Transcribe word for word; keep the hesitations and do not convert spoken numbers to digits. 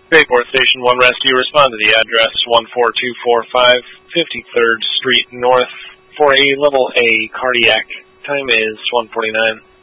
Bayport Station one Rescue, respond to the address one four two four five, fifty-third Street North for a level A cardiac. Time is one forty-nine.